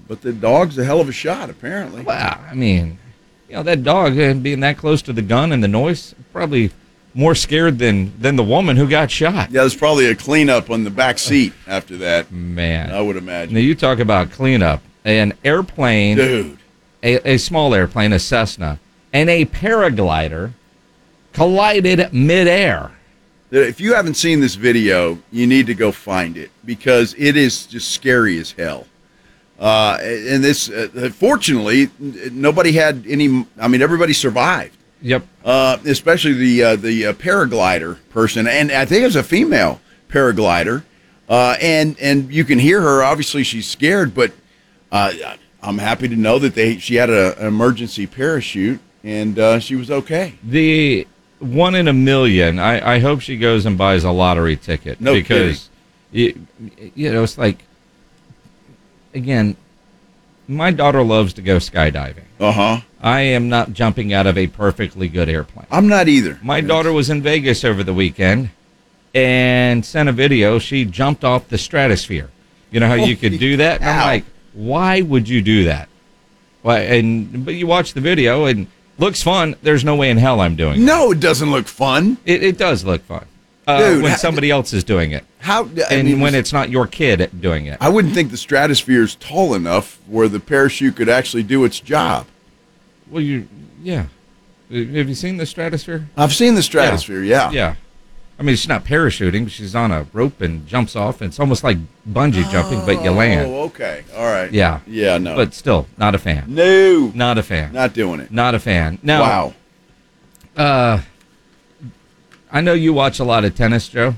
But the dog's a hell of a shot, apparently. Well, I mean, that dog being that close to the gun and the noise, probably more scared than the woman who got shot. Yeah, there's probably a cleanup on the back seat after that. Man. I would imagine. Now, you talk about cleanup. An airplane, Dude. A small airplane, a Cessna, and a paraglider collided midair. If you haven't seen this video, you need to go find it because it is just scary as hell. And this, fortunately, nobody had any. I mean, everybody survived. Yep. Especially the paraglider person, and I think it was a female paraglider. And you can hear her. Obviously, she's scared, but I'm happy to know that she had an emergency parachute and she was okay. The 1 in a million. I hope she goes and buys a lottery ticket. No because it's like, again, my daughter loves to go skydiving. Uh-huh. I am not jumping out of a perfectly good airplane. I'm not either. My daughter was in Vegas over the weekend and sent a video. She jumped off the stratosphere. You know how you could do that? And I'm like, why would you do that? But you watch the video and looks fun. There's no way in hell I'm doing it. No, it doesn't look fun. It does look fun. Dude, when somebody else is doing it. When it's not your kid doing it. I wouldn't think the stratosphere is tall enough where the parachute could actually do its job. Well, yeah. Have you seen the stratosphere? I've seen the stratosphere, yeah. Yeah. I mean, she's not parachuting, but she's on a rope and jumps off. And it's almost like bungee jumping, but you land. Oh, okay. All right. Yeah. Yeah, no. But still, not a fan. No. Not a fan. Not doing it. Not a fan. Now, wow. I know you watch a lot of tennis, Joe.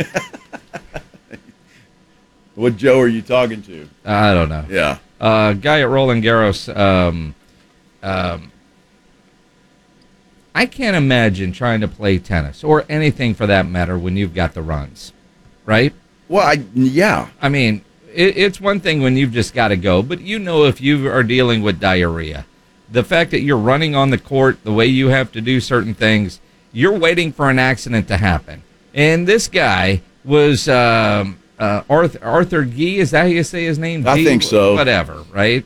What Joe are you talking to? I don't know. Yeah. Guy at Roland Garros. I can't imagine trying to play tennis or anything for that matter when you've got the runs, right? Well, yeah. I mean, it's one thing when you've just got to go, but if you are dealing with diarrhea, the fact that you're running on the court, the way you have to do certain things, you're waiting for an accident to happen. And this guy was Arthur Gee. Is that how you say his name? I think so. Whatever, right?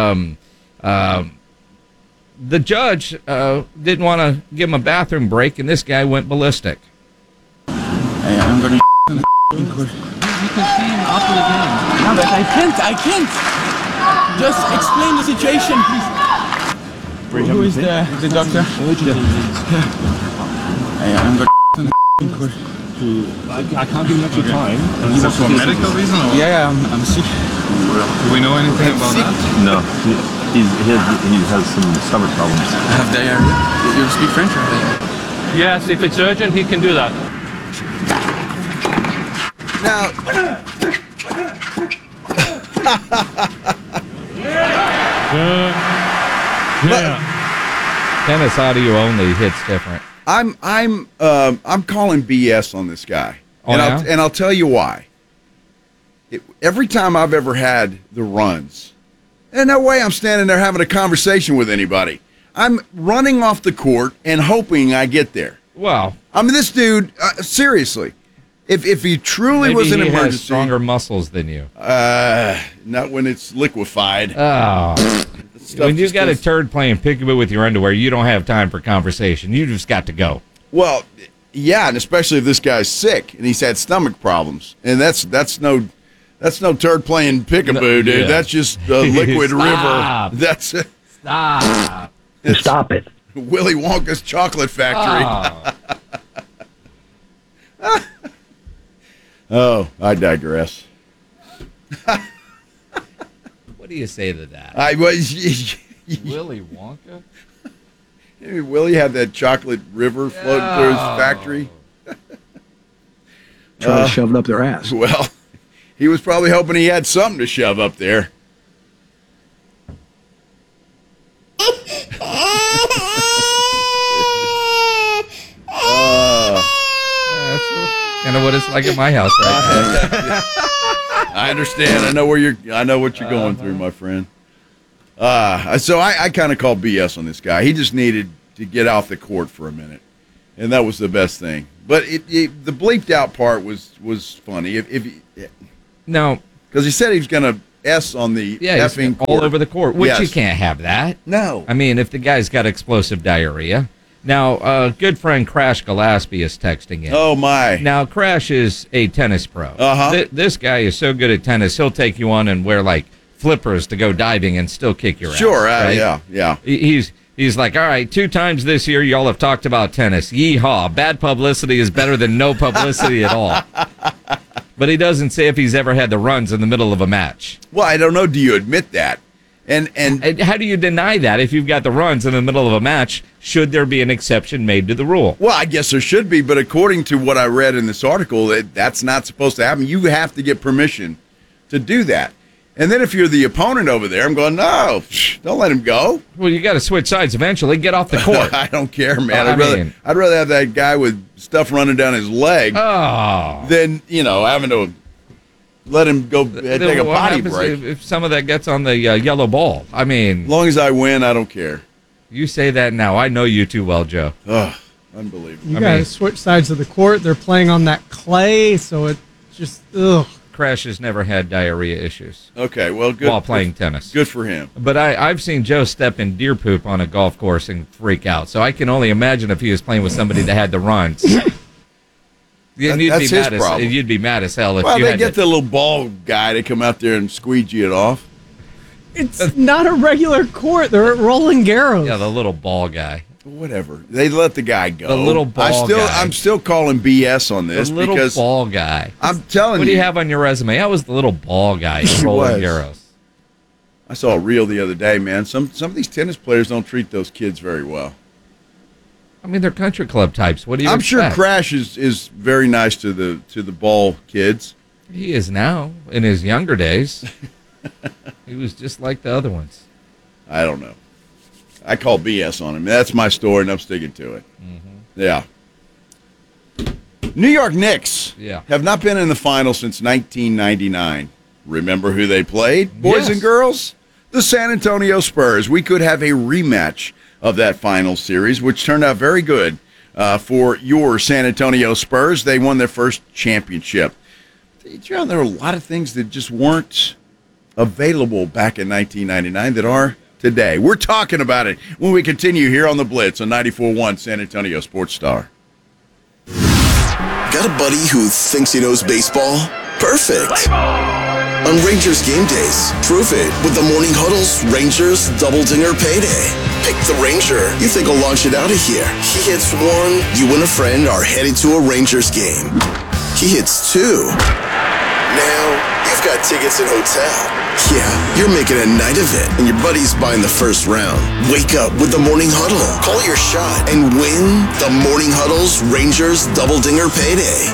The judge didn't want to give him a bathroom break, and this guy went ballistic. Hey, I'm going to in the court. You can see him after the game. No, but I can't. Just explain the situation, please. Who is the doctor? Hey, I'm going to in court. I can't give him extra time. Is that for a medical reason? Or? Yeah, I'm sick. Do we know anything about that? No, he has some stomach problems. I have diarrhea. You speak French, or? Yes, if it's urgent, he can do that. Now, Tennis audio only hits different. I'm calling BS on this guy, Oh, and I'll tell you why. Every time I've ever had the runs, and no way I'm standing there having a conversation with anybody. I'm running off the court and hoping I get there. Well, I mean, this dude, seriously, if he truly maybe was an he has emergency, stronger muscles than you. not when it's liquefied. Oh. When you've got a turd playing peekaboo with your underwear, you don't have time for conversation. You just got to go. Well, yeah, and especially if this guy's sick and he's had stomach problems, and that's no turd playing peekaboo, dude. Yeah. That's just a liquid Stop. river. That's Stop. Stop it. Willy Wonka's chocolate factory. Oh. Oh, I digress. What do you say to that? I was. Willy Wonka? Willie had that chocolate river floating through his factory. Try to shove it up their ass. Well, he was probably hoping he had something to shove up there. That's kind of what it's like at my house right now. I understand. I know what you're going through, my friend. So I kind of call BS on this guy. He just needed to get off the court for a minute, and that was the best thing. But the bleeped out part was funny. No, because he said he was going to S on the Yeah, he's effing all court. over the court, which Yes. you can't have that. No. I mean, if the guy's got explosive diarrhea. Now, good friend Crash Gillespie is texting in. Oh, my. Now, Crash is a tennis pro. Uh-huh. This guy is so good at tennis, he'll take you on and wear, like, flippers to go diving and still kick your ass. Sure, right? yeah. He's like, all right, 2 times this year y'all have talked about tennis. Yeehaw. Bad publicity is better than no publicity at all. But he doesn't say if he's ever had the runs in the middle of a match. Well, I don't know. Do you admit that? And How do you deny that if you've got the runs in the middle of a match? Should there be an exception made to the rule? well, I guess there should be, but according to what I read in this article, that's not supposed to happen. You have to get permission to do that. And then if you're the opponent over there, I'm going, no, don't let him go. Well, you got to switch sides eventually. Get off the court. I don't care, man. I mean- I'd rather have that guy with stuff running down his leg Oh. than, having to let him go take a What potty happens break. if some of that gets on the yellow ball? I mean, As long as I win, I don't care. you say that now. I know you too well, Joe. Ugh, unbelievable. You I got to mean- switch sides of the court. They're playing on that clay, so it just, ugh. Crash has never had diarrhea issues Okay, well, good. while playing tennis. Good for him. But I've seen Joe step in deer poop on a golf course and freak out. So I can only imagine if he was playing with somebody that had the runs. You'd That's his problem. You'd be mad as hell if Well, you they had get to, the little ball guy to come out there and squeegee it off. It's not a regular court. They're at Roland Garros. yeah, the little ball guy. Whatever. They let the guy go. The little ball guy. I'm still calling BS on The this little because ball guy. I'm telling What do you have on your resume? I was the little ball guy at Roland was. Garros. I saw a reel the other day, man. Some of these tennis players don't treat those kids very well. I mean, they're country club types. What do you I'm expect? sure Crash is very nice to the ball kids. He is now. In his younger days, he was just like the other ones. I don't know. I call BS on him. That's my story, and I'm sticking to it. Mm-hmm. Yeah. New York Knicks Yeah. have not been in the final since 1999. Remember who they played, boys Yes. and girls? The San Antonio Spurs. We could have a rematch of that final series, which turned out very good for your San Antonio Spurs. They won their first championship. You know, there were a lot of things that just weren't available back in 1999 that are today. We're talking about it when we continue here on The Blitz on 94.1 San Antonio Sports Star. Got a buddy who thinks he knows baseball? Perfect. On Rangers game days, prove it with the Morning Huddle's Rangers Double Dinger Payday. Pick the Ranger you think will launch it out of here. He hits one, you and a friend are headed to a Rangers game. He hits two. Now, you've got tickets and hotel. Yeah, you're making a night of it, and your buddy's buying the first round. Wake up with the Morning Huddle. Call your shot and win the Morning Huddle's Rangers Double Dinger Payday.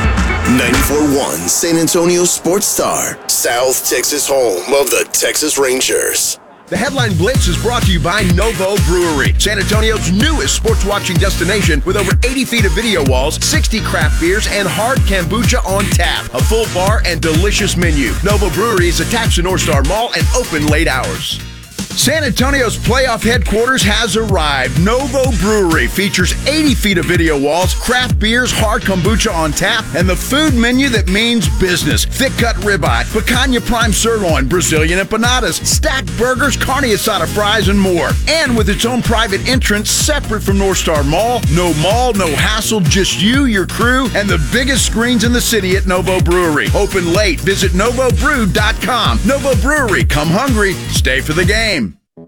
94.1 San Antonio Sports Star, South Texas home of the Texas Rangers. The Headline Blitz is brought to you by Novo Brewery, San Antonio's newest sports watching destination with over 80 feet of video walls, 60 craft beers, and hard kombucha on tap. A full bar and delicious menu. Novo Brewery is attached to North Star Mall and open late hours. San Antonio's playoff headquarters has arrived. Novo Brewery features 80 feet of video walls, craft beers, hard kombucha on tap, and the food menu that means business. Thick-cut ribeye, picanha prime sirloin, Brazilian empanadas, stacked burgers, carne asada fries, and more. And with its own private entrance separate from North Star Mall, no hassle, just you, your crew, and the biggest screens in the city at Novo Brewery. Open late. Visit NovoBrew.com. Novo Brewery. Come hungry. Stay for the game.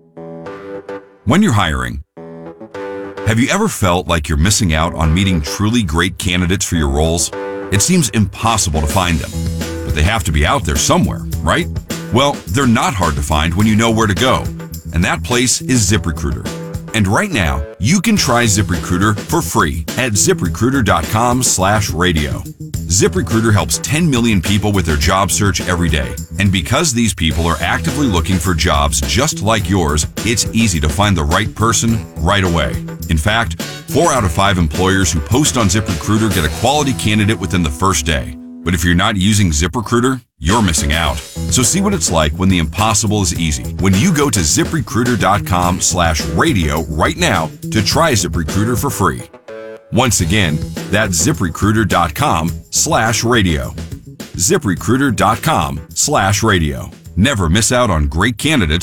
When you're hiring, have you ever felt like you're missing out on meeting truly great candidates for your roles? It seems impossible to find them, but they have to be out there somewhere, right? Well, they're not hard to find when you know where to go, and that place is ZipRecruiter. And right now, you can try ZipRecruiter for free at ZipRecruiter.com/radio. ZipRecruiter helps 10 million people with their job search every day. And because these people are actively looking for jobs just like yours, it's easy to find the right person right away. In fact, 4 out of 5 employers who post on ZipRecruiter get a quality candidate within the first day. But if you're not using ZipRecruiter, you're missing out. So see what it's like when the impossible is easy. When you go to ZipRecruiter.com/radio right now to try ZipRecruiter for free. Once again, that's ZipRecruiter.com/radio. ZipRecruiter.com/radio. Never miss out on great candidates